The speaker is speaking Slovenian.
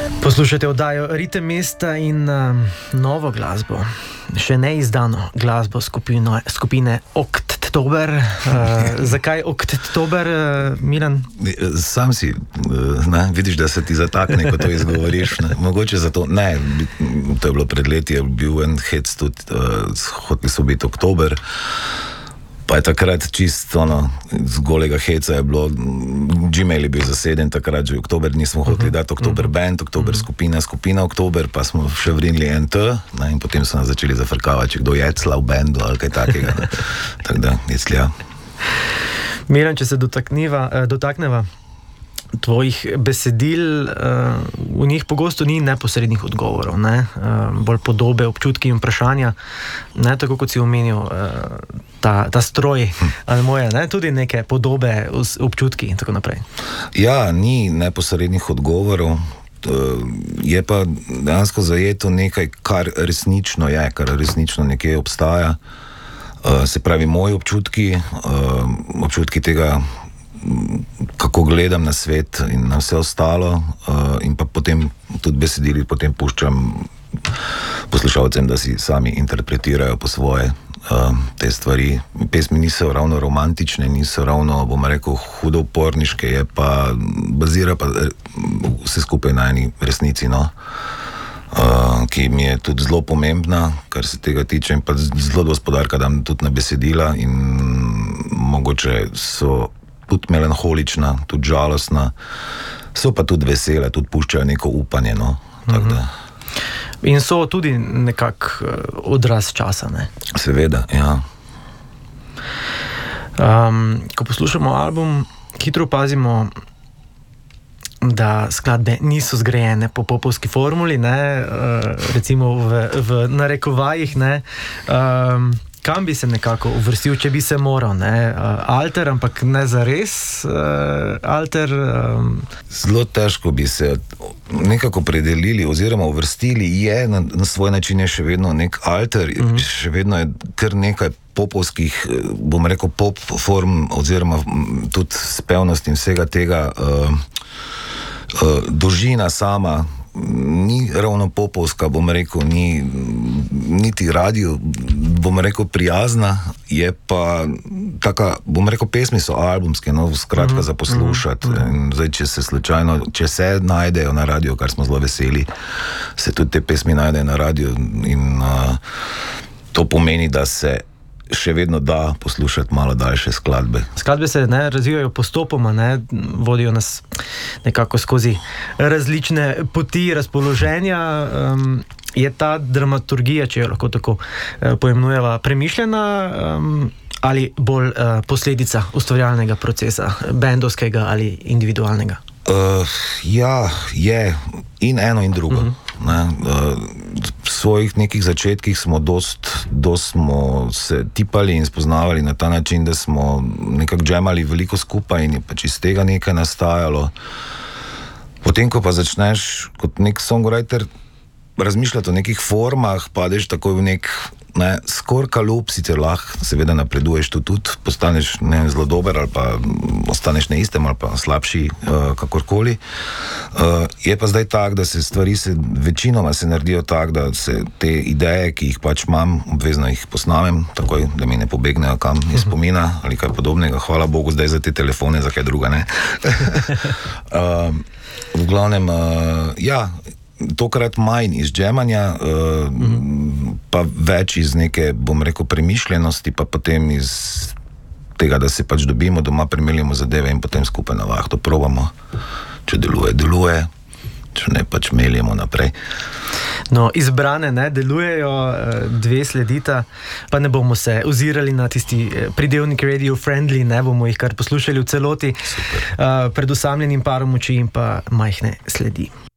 Poslušajte oddajo Ritem mesta in novo glasbo, še ne izdano glasbo skupine Oktober. Zakaj Oktober, Milan? Sam si, vidiš, da se ti zatakne, ko to izgovoriš. Mogoče zato, to je bilo pred leti, je bil en hec tudi, hoteli so biti Oktober. Pa je takrat čisto z golega heca je bilo, Gmail je bil zaseden, takrat že Oktober nismo hoteli dati Oktober band, Oktober skupina Oktober, pa smo še vrinili NT, in potem so nas začeli zafrkavati, če kdo jecla v bandu ali kaj takega. Tako da, jeclja. Miran, če se dotakneva tvojih besedil, v njih pogosto ni neposrednih odgovorov, bolj podobe, občutki in vprašanja, tako kot si omenil, ta stroj, ali moje, tudi neke podobe, občutki in tako naprej. Ja, ni neposrednih odgovorov, je pa dejansko zajeto nekaj, kar resnično je, kar resnično nekje obstaja, se pravi moji občutki tega, kako gledam na svet in na vse ostalo, in pa potem tudi besedili potem puščam poslušalcem, da si sami interpretirajo po svoje te stvari. Pesmi niso ravno romantične, niso ravno, bom rekel, hudo uporniške, je pa bazira pa vse skupaj na eni resnici, ki mi je tudi zelo pomembna, kar se tega tiče, in pa zelo dosti poudarka dam tudi na besedila in mogoče so tudi melanholična, tudi žalostna, so pa tudi vesele, tudi puščajo neko upanje, tako da. In so tudi nekak odraz časa, Seveda, ja. Ko poslušamo album, hitro opazimo, da skladbe niso zgrajene po popovski formuli, recimo v narekovajih, kam bi se nekako uvrstil, če bi se moral, alter, ampak ne zares alter. Zelo težko bi se nekako predelili oziroma uvrstili, je na svoj način je še vedno nek alter, še vedno je kar nekaj popovskih, bom rekel, pop form oziroma tudi spevnost in vsega tega, dolžina sama ni ravno popovska, bom rekel, ni niti radio, bom rekel, prijazna, je pa taka, bom rekel, pesmi so albumske, skratka za poslušati. In zdaj, če se najdejo na radio, kar smo zelo veseli, se tudi te pesmi najdejo na radio in to pomeni, da se še vedno da poslušati malo daljše skladbe. Skladbe se razvijajo postopoma, vodijo nas nekako skozi različne poti razpoloženja. Je ta dramaturgija, če jo lahko tako poimenujeva, premišljena ali bolj posledica ustvarjalnega procesa, bendovskega ali individualnega? Ja, je in eno in drugo. V svojih nekih začetkih smo smo se tipali in spoznavali na ta način, da smo nekako džemali veliko skupaj in je pač iz tega nekaj nastajalo. Potem, ko pa začneš kot nek songwriter razmišljati o nekih formah, padeš takoj v nek skoraj kalup, sicer lahko seveda napreduješ tudi, postaneš zelo dober ali pa ostaneš na istem ali pa slabši, kakorkoli. Je pa zdaj tak, da se stvari večinoma se naredijo tak, da se te ideje, ki jih pač imam, obvezno jih posnamem, takoj, da mi ne pobegnejo kam iz spomina ali kaj podobnega. Hvala Bogu zdaj za te telefone, za kaj druga, v glavnem, tokrat manj iz džemanja, pa več iz neke, bom rekel, premišljenosti, pa potem iz tega, da se pač dobimo doma, primeljamo zadeve in potem skupaj na vahto probamo. Če deluje, če ne, pač meljemo naprej. Izbrane delujejo, dve sledita, pa ne bomo se ozirali na tisti pridevnik radio friendly, bomo jih kar poslušali v celoti. Pred osamljenim parom oči in pa majhne sledi.